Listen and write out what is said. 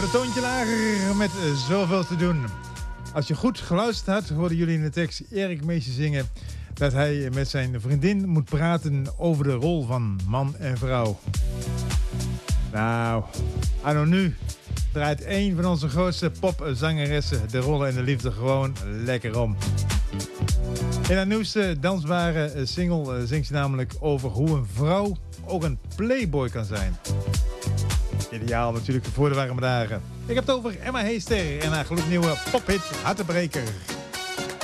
een toontje lager met zoveel te doen. Als je goed geluisterd had, hoorden jullie in de tekst Erik Meesje zingen dat hij met zijn vriendin moet praten over de rol van man en vrouw. Nou, anno nu draait een van onze grootste popzangeressen de rollen en de liefde gewoon lekker om. In haar nieuwste dansbare single zingt ze namelijk over hoe een vrouw ook een playboy kan zijn. Ideaal natuurlijk voor de warme dagen. Ik heb het over Emma Heester en haar gloednieuwe pophit Hartebreker.